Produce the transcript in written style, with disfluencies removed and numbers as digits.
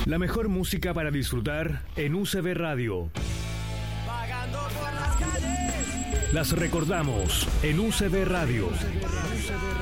La mejor música para disfrutar en UCB Radio. Vagando por las calles. Las recordamos en UCB Radio.